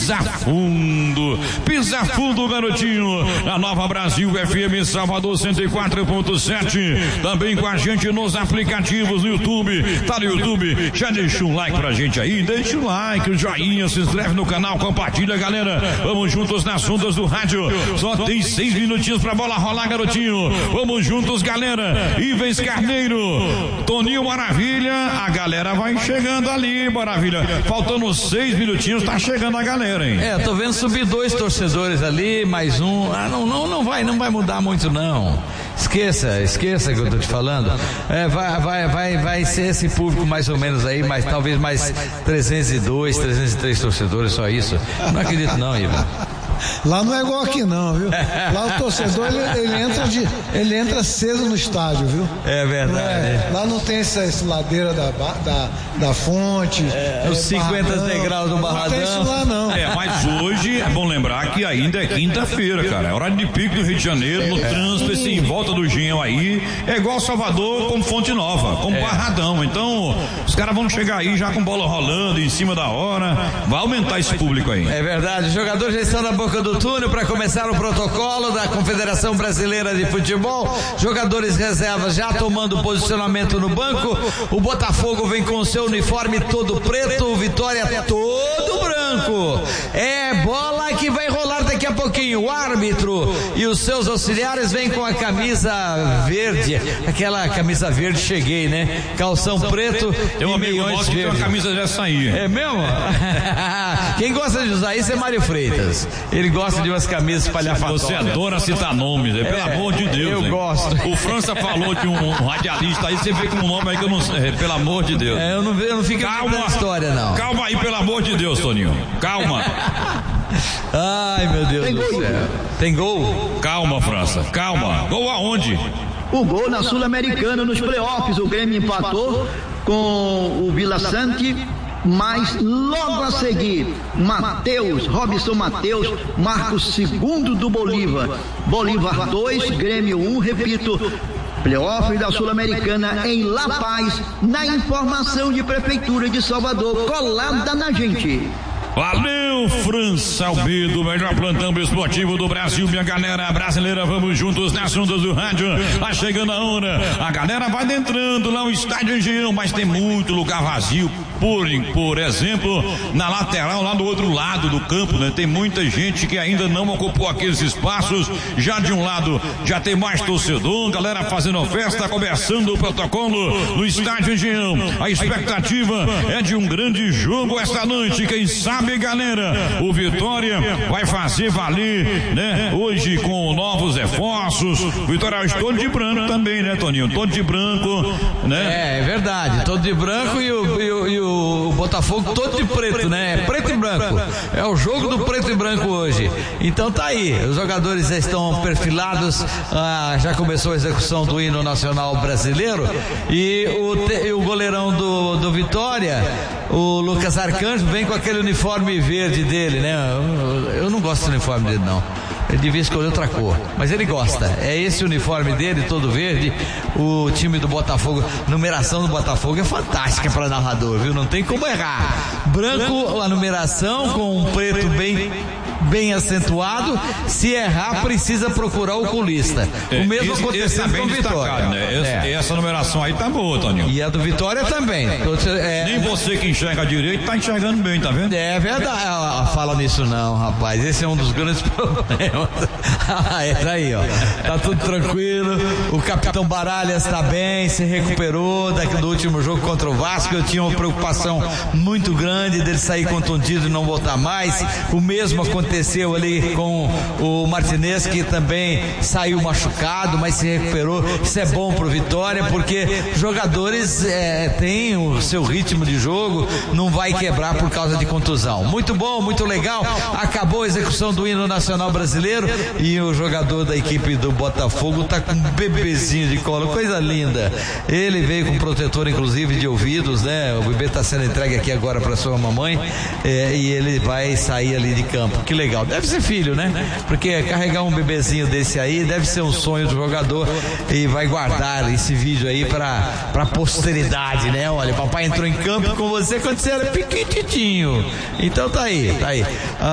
Pisa fundo, garotinho. A Nova Brasil FM Salvador 104.7. Também com a gente nos aplicativos no YouTube. Tá no YouTube? Já deixa um like pra gente aí. Deixa o like, o joinha, se inscreve no canal, compartilha, galera. Vamos juntos nas ondas do rádio. Só tem 6 minutinhos pra bola rolar, garotinho. Vamos juntos, galera. Ivens Carneiro, Toninho Maravilha. A galera vai chegando ali, Maravilha. Faltando 6 minutinhos, tá chegando a galera, hein? Tô vendo subir 2 torcedores ali, mais um. Não vai mudar muito, não. Esqueça que eu tô te falando. Vai ser esse público mais ou menos aí, mas talvez mais 302, 303 torcedores, só isso. Não acredito não, Ivan. Lá não é igual aqui não, viu? Lá o torcedor ele entra cedo no estádio, viu? É verdade. Lá não tem essa ladeira da fonte. Os 50 degraus do Barradão. Não tem isso lá não. Mas hoje é bom lembrar que ainda é quinta-feira, cara. É horário de pico do Rio de Janeiro, no trânsito, em volta do Engenhão aí. É igual Salvador com Fonte Nova, com Barradão. Então, os caras vão chegar aí já com bola rolando em cima da hora. Vai aumentar esse público aí. É verdade. Os jogadores já estão na boca do túnel para começar o protocolo da Confederação Brasileira de Futebol. Jogadores reservas já tomando posicionamento no banco. O Botafogo vem com o seu uniforme todo preto, o Vitória todo branco. É bola que vai rolar daqui a pouquinho. O árbitro e os seus auxiliares vêm com a camisa verde. Aquela camisa verde, cheguei, né? Calção preto e meiões verde. Tem uma camisa dessa aí. É mesmo? Quem gosta de usar isso é Mário Freitas. Ele gosta de umas camisas palhafatórias. Você adora citar nomes, pelo amor de Deus. Eu gosto. O França falou de um radialista aí, você vê com um nome aí que eu não sei, pelo amor de Deus. Eu não fico na história, não. Calma aí, pelo amor de Deus, Toninho. Calma. Ai, meu Deus do céu. Tem gol? Calma, França, calma. Gol aonde? O gol na Sul-Americana nos playoffs. O Grêmio empatou com o Vila Sante. Mas logo a seguir, Robson Mateus marca o segundo do Bolívar. Bolívar 2, Grêmio 1, repito, playoff da Sul-Americana em La Paz, na informação de Prefeitura de Salvador, colada na gente. Valeu, França Albedo, melhor plantão esportivo do Brasil, minha galera brasileira, vamos juntos nas ondas do rádio, tá chegando a hora, a galera vai entrando lá no estádio Engenhão, mas tem muito lugar vazio, por exemplo, na lateral, lá do outro lado do campo, né? Tem muita gente que ainda não ocupou aqueles espaços, já de um lado já tem mais torcedor, galera fazendo festa, começando o protocolo no estádio Engenhão, a expectativa é de um grande jogo esta noite, quem sabe, galera, o Vitória vai fazer valer, né? Hoje com novos reforços, Vitória todo de branco também, né, Toninho? Todo de branco, né? É verdade, todo de branco e o Botafogo todo de preto, né? Preto e branco. É o jogo do preto e branco hoje. Então tá aí, os jogadores já estão perfilados, já começou a execução do hino nacional brasileiro e o goleirão do Vitória, o Lucas Arcanjo, vem com aquele uniforme verde dele, né? Eu não gosto do uniforme dele, não. Ele devia escolher outra cor, mas ele gosta. É esse uniforme dele, todo verde. O time do Botafogo, numeração do Botafogo é fantástica para narrador, viu? Não tem como errar. Branco, a numeração com um preto bem acentuado. Se errar, precisa procurar o oculista. O mesmo aconteceu com o Vitória. Né? Essa numeração aí tá boa, Toninho. E a do Vitória também. Nem você que enxerga direito tá enxergando bem, tá vendo? É verdade. Fala nisso não, rapaz. Esse é um dos grandes problemas. Tá aí, ó. Tá tudo tranquilo. O capitão Baralhas tá bem, se recuperou do último jogo contra o Vasco. Eu tinha uma preocupação muito grande dele sair contundido e não voltar mais. O mesmo aconteceu ali com o Martinez, que também saiu machucado, mas se recuperou. Isso é bom pro Vitória, porque jogadores têm o seu ritmo de jogo, não vai quebrar por causa de contusão. Muito bom, muito legal. Acabou a execução do hino nacional brasileiro e o jogador da equipe do Botafogo tá com um bebezinho de colo, coisa linda. Ele veio com protetor, inclusive, de ouvidos, né? O bebê tá sendo entregue aqui agora para sua mamãe, e ele vai sair ali de campo. Que legal. Deve ser filho, né? Porque carregar um bebezinho desse aí deve ser um sonho do jogador, e vai guardar esse vídeo aí pra posteridade, né? Olha, papai entrou em campo com você quando você era pequititinho. Então tá aí.